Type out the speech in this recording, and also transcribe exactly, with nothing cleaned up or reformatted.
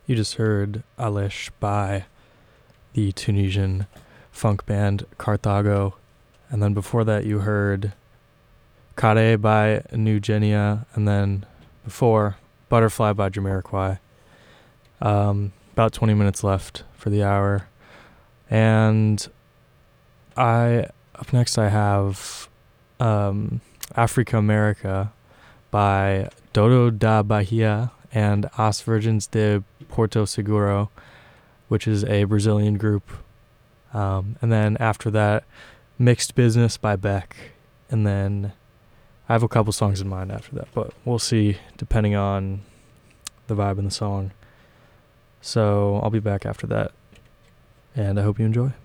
You just heard Alish by the Tunisian funk band Carthago. And then before that you heard Kare by New Genia. And then before, Butterfly by Jamiroquai. Um, about twenty minutes left for the hour. And I up next I have um, Africa America by Dodo da Bahia and As Virgens de Porto Seguro, which is a Brazilian group. Um, and then after that, Mixed Business by Beck. And then I have a couple songs in mind after that, but we'll see depending on the vibe in the song. So I'll be back after that, and I hope you enjoy.